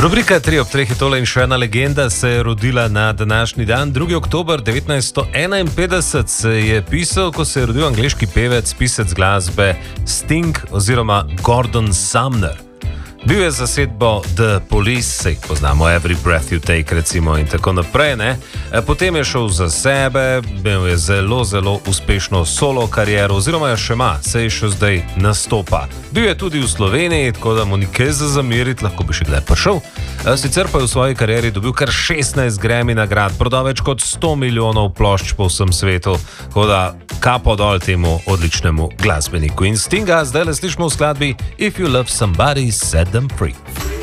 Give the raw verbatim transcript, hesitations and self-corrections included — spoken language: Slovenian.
Rubrika tri ob treh je tole in še ena legenda se je rodila na današnji dan. drugi oktober devetnajststo enainpetdeset se je pisal, ko se je rodil angleški pevec, pisec glasbe Sting oziroma Gordon Sumner. Bil je zasedbo The Police, se jih poznamo, Every Breath You Take recimo in tako naprej, ne. Potem je šel za sebe, imel je zelo, zelo uspešno solo kariero oziroma je še ima, se je še zdaj nastopa. Bil je tudi v Sloveniji, tako da mu ni kaj za zameriti, lahko bi še kdaj prišel. Sicer pa je v svoji karieri dobil kar šestnajst Grammy nagrad, prodal več kot sto milijonov plošč po vsem svetu, tako da kapo dol temu odličnemu glasbeniku. In Stinga zdaj le slišimo v skladbi If You Love Somebody, Set Them Free.